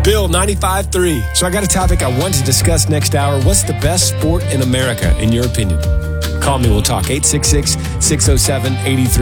Bill, 95.3. So I got a topic I want to discuss next hour. What's the best sport in America, in your opinion? Call me. We'll talk. 866-607-83.